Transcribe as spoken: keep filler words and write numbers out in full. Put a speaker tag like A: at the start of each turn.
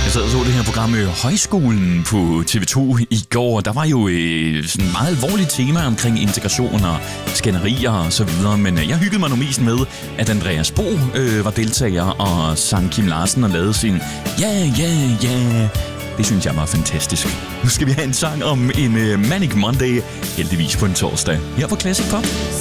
A: Jeg sad og så det her program øh, Højskolen på T V to i går. Der var jo øh, sådan et meget alvorligt tema omkring integration og skænderier og så videre. Men øh, jeg hyggede mig nu mest med, at Andreas Bo øh, var deltager og sang Kim Larsen og lavede sin ja, ja, ja. Det synes jeg var fantastisk. Nu skal vi have en sang om en øh, Manic Monday, heldigvis på en torsdag, her på Classic Pop.